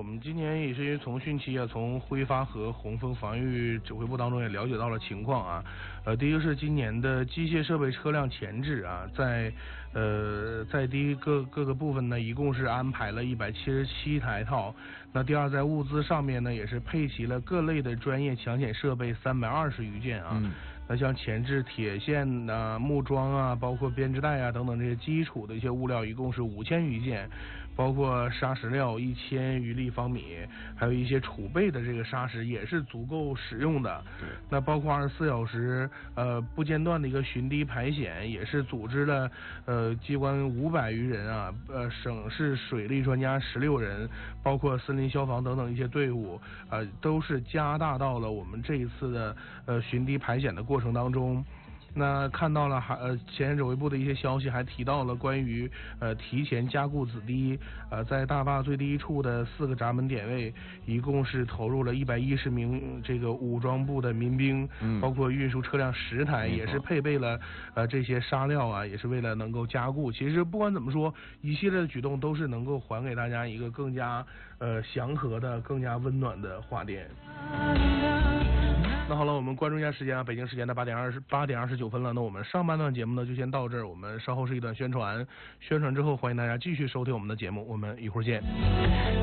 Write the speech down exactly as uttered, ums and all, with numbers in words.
们今年也是因为从汛期啊，从挥发和洪峰防御指挥部当中也了解到了情况啊。呃，第一个是今年的机械设备车辆前置啊，在呃在第一个各个部分呢，一共是安排了一百七十七台套。那第二，在物资上面呢，也是配齐了各类的专业抢险设备三百二十余件啊。嗯那像前置铁线啊、木桩啊，包括编织袋啊等等这些基础的一些物料，一共是五千余件，包括砂石料一千余立方米，还有一些储备的这个砂石也是足够使用的。对。那包括二十四小时呃不间断的一个巡堤排险，也是组织了呃机关五百余人啊，呃省市水利专家十六人，包括森林消防等等一些队伍，呃都是加大到了我们这一次的呃巡堤排险的过程当中。那看到了还呃前线指挥部的一些消息，还提到了关于呃提前加固子堤，呃在大坝最低处的四个闸门点位，一共是投入了一百一十名这个武装部的民兵，嗯，包括运输车辆十台，也是配备了呃这些沙料啊，也是为了能够加固。其实不管怎么说，一系列的举动都是能够还给大家一个更加呃祥和的、更加温暖的华电。那好了，我们关注一下时间啊，北京时间的八点二十八点二十九分了。那我们上半段节目呢就先到这儿，我们稍后是一段宣传，宣传之后欢迎大家继续收听我们的节目，我们一会儿见。